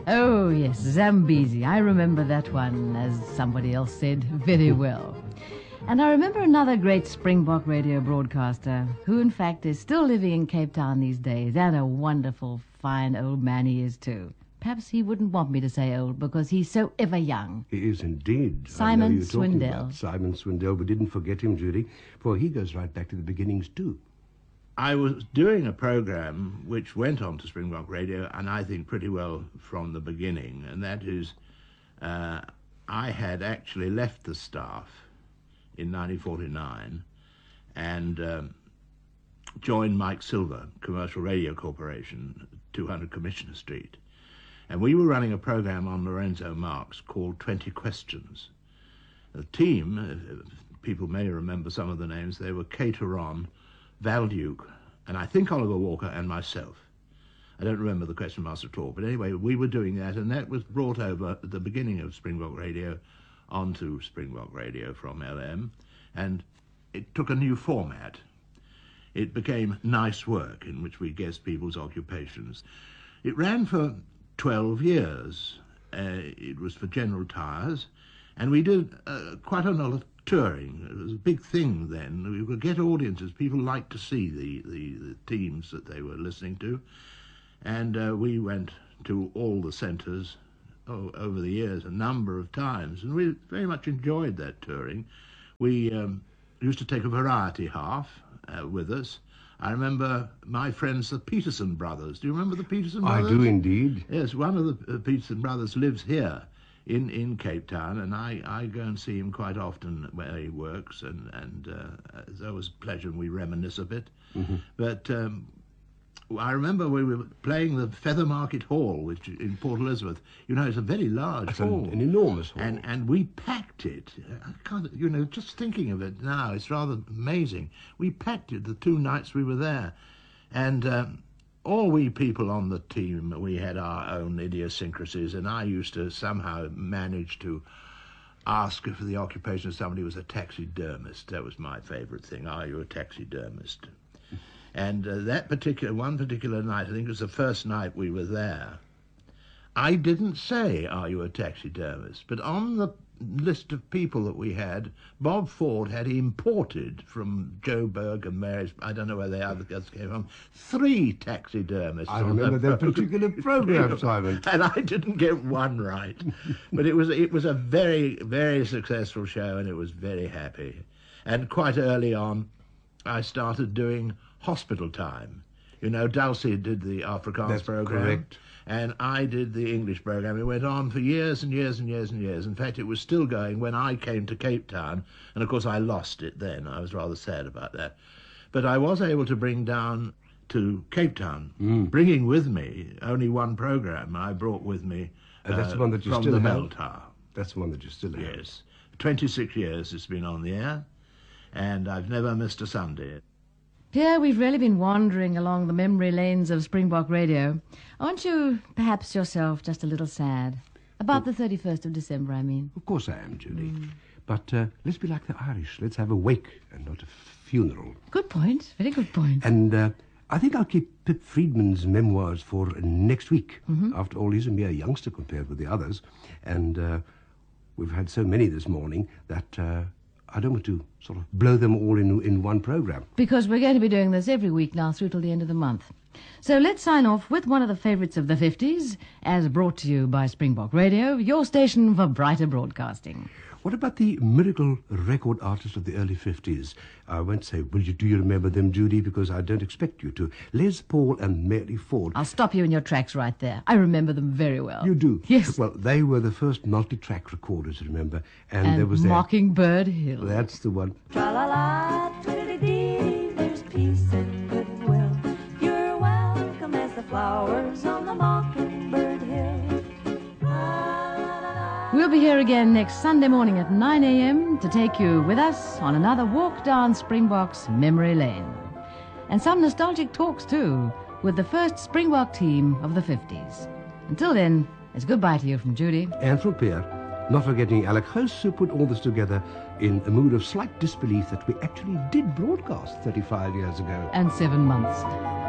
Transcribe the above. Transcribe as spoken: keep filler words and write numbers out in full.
Oh, yes, Zambezi. I remember that one, as somebody else said, very well. And I remember another great Springbok radio broadcaster, who in fact is still living in Cape Town these days, and a wonderful, fine old man he is too. Perhaps he wouldn't want me to say old because he's so ever young. He is indeed. Simon I know you're talking Swindell. about Simon Swindell, but didn't forget him, Judy, for he goes right back to the beginnings too. I was doing a program which went on to Springbok Radio, and I think pretty well from the beginning, and that is uh, I had actually left the staff in nineteen forty-nine and um, joined Mike Silver, Commercial Radio Corporation, two hundred Commissioner Street. And we were running a program on Lorenzo Marx called twenty questions. The team, uh, people may remember some of the names, they were Cateron, Val Duke, and I think Oliver Walker and myself. I don't remember the question master at all, but anyway, we were doing that, and that was brought over at the beginning of Springbok Radio onto Springbok Radio from L M, and it took a new format. It became Nice Work, in which we guessed people's occupations. It ran for twelve years. Uh, it was for General Tyres, and we did uh, quite a lot of touring. It was a big thing then. We could get audiences. People liked to see the, the, the teams that they were listening to, and uh, we went to all the centres oh, over the years a number of times, and we very much enjoyed that touring. We um, used to take a variety half uh, with us. I remember my friends, the Peterson brothers. Do you remember the Peterson brothers? I do indeed. Yes, one of the uh, Peterson brothers lives here in, in Cape Town, and I, I go and see him quite often where he works, and, and uh, it's always a pleasure, and we reminisce a bit. Mm-hmm. But um, I remember we were playing the Feather Market Hall, which in Port Elizabeth. You know, it's a very large It's hall. an, an enormous hall. And, and we packed it. I can't, you know, just thinking of it now, it's rather amazing. We packed it the two nights we were there. And um, all we people on the team, we had our own idiosyncrasies, and I used to somehow manage to ask if the occupation of somebody was a taxidermist. That was my favourite thing. Are you a taxidermist? And uh, that particular, one particular night, I think it was the first night we were there, I didn't say, are you a taxidermist? But on the list of people that we had, Bob Ford had imported from Joburg and Mary's, I don't know where the other guys came from, three taxidermists. I remember that program. particular program, Simon. And I didn't get one right. But it was, it was a very, very successful show, and it was very happy. And quite early on, I started doing hospital time. You know, Dulcie did the Afrikaans That's program. correct. And I did the English program. It went on for years and years and years and years. In fact, it was still going when I came to Cape Town. And, of course, I lost it then. I was rather sad about that. But I was able to bring down to Cape Town, mm. bringing with me only one program I brought with me uh, that's the one that you from still the have. Bell Tower. That's the one that you still have. Yes. twenty-six years it's been on the air, and I've never missed a Sunday. Pierre, we've really been wandering along the memory lanes of Springbok Radio. Aren't you, perhaps yourself, just a little sad? About the thirty-first of December, I mean. Of course I am, Judy. Mm. But uh, let's be like the Irish. Let's have a wake and not a funeral. Good point. Very good point. And uh, I think I'll keep Pip Friedman's memoirs for next week. Mm-hmm. After all, he's a mere youngster compared with the others. And uh, we've had so many this morning that... Uh, I don't want to sort of blow them all in in one program. Because we're going to be doing this every week now through till the end of the month. So let's sign off with one of the favourites of the fifties, as brought to you by Springbok Radio, your station for brighter broadcasting. What about the miracle record artists of the early fifties? I won't say, will you, do you remember them, Judy, because I don't expect you to. Les Paul and Mary Ford. I'll stop you in your tracks right there. I remember them very well. You do? Yes. Well, they were the first multi-track recorders, remember? And, and there was Mockingbird Hill. That's the one. Tra-la-la, twiddly-dee, there's peace and goodwill. You're welcome as the flowers on the Mockingbird Hill. We'll be here again next Sunday morning at nine a.m. to take you with us on another walk down Springbok's memory lane. And some nostalgic talks, too, with the first Springbok team of the fifties. Until then, it's goodbye to you from Judy. And from Pierre. Not forgetting Alec Host, who put all this together in a mood of slight disbelief that we actually did broadcast thirty-five years ago. And seven months.